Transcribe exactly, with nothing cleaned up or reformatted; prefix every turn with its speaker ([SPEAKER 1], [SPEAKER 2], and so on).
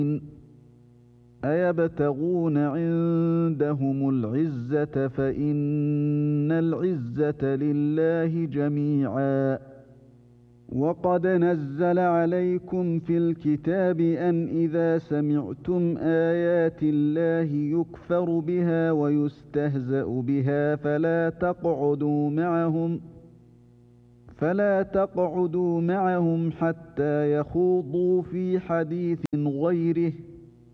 [SPEAKER 1] أيبتغون عندهم العزة فإن العزة لله جميعا وقد نزل عليكم في الكتاب أن إذا سمعتم آيات الله يكفر بها ويستهزأ بها فلا تقعدوا معهم فلا تقعدوا معهم حتى يخوضوا في حديث غيره